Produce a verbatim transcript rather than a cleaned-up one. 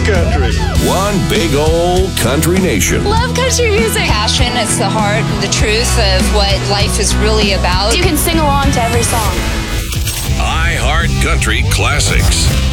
country. One big old country nation. Love country music. Passion, it's the heart, the truth of what life is really about. You can sing along to every song. iHeart Country Classics.